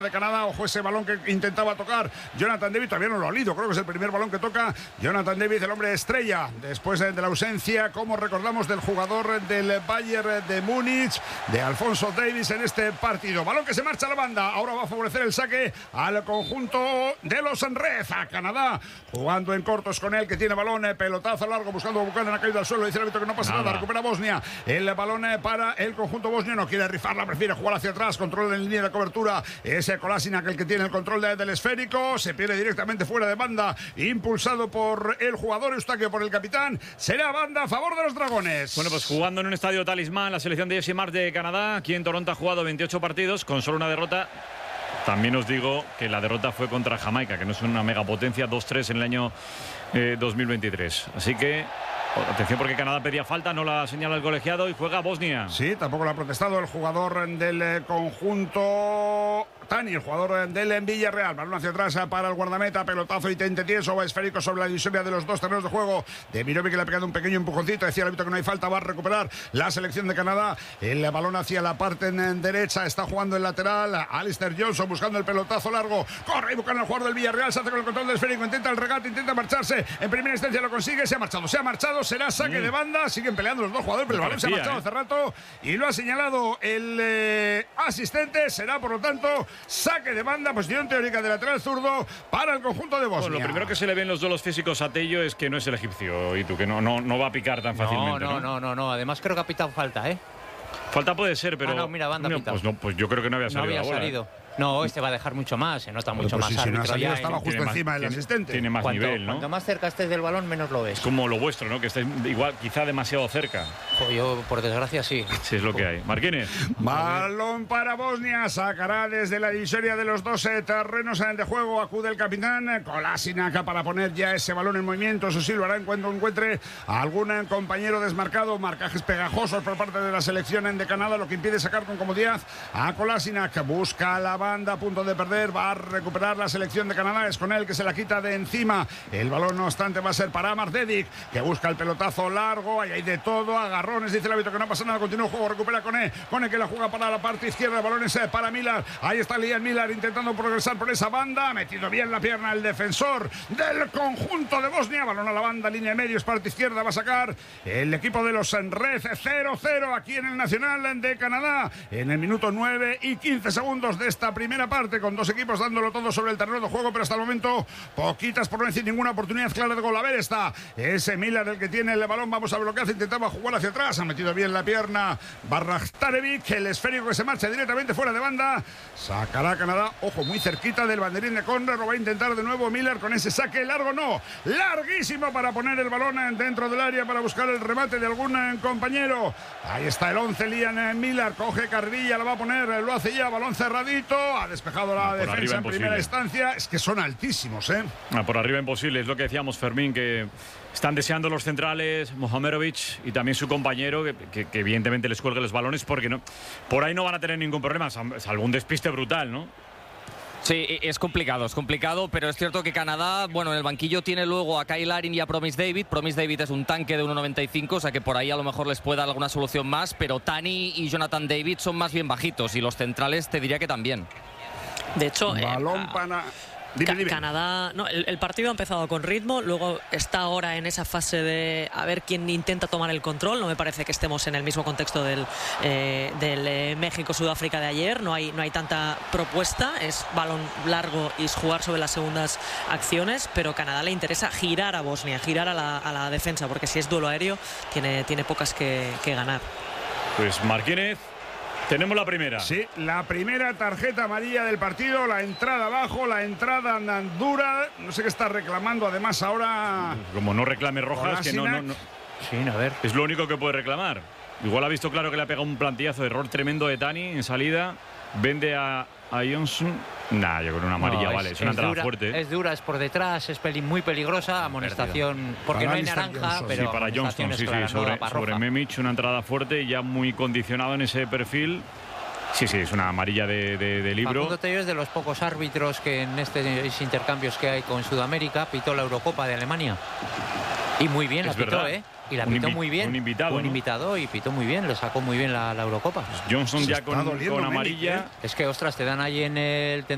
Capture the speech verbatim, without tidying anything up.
de Canadá. Ojo ese balón que intentaba tocar Jonathan David, todavía no lo ha olido, creo que es el primer balón que toca Jonathan David, el hombre estrella, después de la ausencia, como recordamos, del jugador del Bayern de Múnich, de Alphonso Davies en este partido. Balón que se marcha a la banda, ahora va a favorecer el saque al conjunto de los Red. A Canadá jugando en cortos con él, que tiene balón, pelotazo largo, buscando Buchanan, ha caído al suelo, dice el árbitro que no pasa nada, nada. Recupera Bosnia, el balón para el conjunto bosnio, no quiere rifarla, prefiere jugar hacia atrás, control en línea de cobertura, ese Kolasinac el que tiene el control de, del esférico, se pierde directamente fuera de banda, impulsado por el jugador Eustaquio, por el capitán, será banda a favor de los dragones. Bueno, pues jugando en un estadio talismán, la selección de Jesse Marsch de Canadá, aquí en Toronto ha jugado veintiocho partidos con solo una derrota. También os digo que la derrota fue contra Jamaica, que no es una megapotencia, dos tres en el año eh, dos mil veintitrés. Así que atención, porque Canadá pedía falta, no la señala el colegiado y juega Bosnia. Sí, tampoco lo ha protestado el jugador del conjunto Tani, el jugador del Villarreal. Balón hacia atrás para el guardameta, pelotazo y tente tieso, va esférico sobre la divisoria de los dos terrenos de juego. De Mirovic, que le ha pegado un pequeño empujoncito, decía el árbitro que no hay falta, va a recuperar la selección de Canadá. El balón hacia la parte en derecha, está jugando el lateral Alistair Johnson buscando el pelotazo largo, corre y busca el jugador del Villarreal, se hace con el control del esférico, intenta el regate, intenta marcharse, en primera instancia lo consigue, se ha marchado, se ha marchado, será saque mm. de banda, siguen peleando los dos jugadores, pero el balón se ha marchado ¿eh? hace rato y lo ha señalado el eh, asistente, será por lo tanto saque de banda, posición teórica de lateral zurdo para el conjunto de Bosnia. Bueno, lo primero que se le ven los duelos físicos a Tello es que no es el egipcio, y tú, que no, no, no va a picar tan fácilmente. No, no, no, no, no. Además creo que ha pitado falta, ¿eh? Falta puede ser, pero... Ah, no, mira, banda no, pues, no, pues yo creo que no había salido. No había la bola, salido. ¿eh? No, este va a dejar mucho más, se nota mucho pues más sí, árbitro si no salido, ya, estaba ¿eh? justo Tiene encima más, del tiene, asistente. Tiene más cuanto, nivel, ¿no? Cuanto más cerca estés del balón, menos lo ves. Es como lo vuestro, ¿no? Que estáis igual, quizá demasiado cerca. Jo, yo, por desgracia, sí. Sí, es lo que hay. Marquínez. Balón para Bosnia, sacará desde la divisoria de los dos terrenos de juego, acude el capitán Kolasinac para poner ya ese balón en movimiento. Eso sí, lo hará en cuanto encuentre a algún compañero desmarcado. Marcajes pegajosos por parte de la selección de Canadá, lo que impide sacar con comodidad a Kolasinac. Busca la banda, a punto de perder, va a recuperar la selección de Canadá, es con él que se la quita de encima. El balón, no obstante, va a ser para Amar Dedic, que busca el pelotazo largo, ahí hay de todo, agarrones, dice el árbitro que no pasa nada, continúa el juego, recupera con él, con el que la juega para la parte izquierda, el balón es para Millar, ahí está Liam Millar intentando progresar por esa banda, metido bien la pierna el defensor del conjunto de Bosnia, balón a la banda, línea de medios, parte izquierda, va a sacar el equipo de los Red. Cero cero aquí en el Nacional de Canadá, en el minuto nueve y quince segundos de esta primera parte, con dos equipos dándolo todo sobre el terreno de juego, pero hasta el momento poquitas, por no decir ninguna oportunidad clara de gol. A ver, está ese Millar el que tiene el balón, vamos a bloquear, intentaba jugar hacia atrás, ha metido bien la pierna Barrachtarevic, el esférico que se marcha directamente fuera de banda, sacará Canadá, ojo, muy cerquita del banderín de córner, lo va a intentar de nuevo Millar con ese saque largo, no, larguísimo para poner el balón dentro del área para buscar el remate de algún compañero. Ahí está el once, Liam Millar, coge carrilla, la va a poner, lo hace ya, balón cerradito, ha despejado la por defensa en primera imposible. instancia, es que son altísimos, ¿eh? Ah, por arriba imposible, es lo que decíamos, Fermín, que están deseando los centrales, Mohamedovic y también su compañero, que, que, que evidentemente les cuelgue los balones, porque no, por ahí no van a tener ningún problema, salvo un despiste brutal, ¿no? Sí, es complicado, es complicado, pero es cierto que Canadá, bueno, en el banquillo tiene luego a Kyle Larin y a Promise David. Promise David es un tanque de uno noventa y cinco, o sea que por ahí a lo mejor les puede dar alguna solución más, pero Tani y Jonathan David son más bien bajitos y los centrales te diría que también. De hecho, balón eh, para... Dime, Ca dime. Canadá, no, el, el partido ha empezado con ritmo, luego está ahora en esa fase de a ver quién intenta tomar el control. No me parece que estemos en el mismo contexto del, eh, del eh, México-Sudáfrica de ayer. No hay, no hay tanta propuesta, es balón largo y jugar sobre las segundas acciones, pero Canadá le interesa girar a Bosnia, girar a la, a la defensa, porque si es duelo aéreo tiene, tiene pocas que, que ganar. Pues Marquínez. Tenemos la primera. Sí, la primera tarjeta amarilla del partido, la entrada abajo, la entrada dura. No sé qué está reclamando además ahora. Como no reclame rojas, que no, no, no. Sí, a ver. Es lo único que puede reclamar. Igual ha visto claro que le ha pegado un plantillazo de error tremendo de Tani en salida. Vende a, a Johnson. Nah, yo creo que una amarilla, no, vale. Es, es una entrada dura, fuerte. Es dura, es por detrás, es peli, muy peligrosa. Amonestación, porque para no hay naranja, Johnson. pero. Sí, para Johnston, sí, clara, sí. Sobre, no sobre Memic, una entrada fuerte y ya muy condicionado en ese perfil. Sí, sí, es una amarilla de, de, de libro. Facundo Tello es de los pocos árbitros que en estos intercambios que hay con Sudamérica pitó la Eurocopa de Alemania. Y muy bien es la pitó, verdad. ¿eh? Y la un pitó muy bien. Un invitado. Un ¿no? invitado y pitó muy bien, le sacó muy bien la, la Eurocopa. Johnson ya con, con amarilla. ¿eh? Es que, ostras, te dan ahí en el...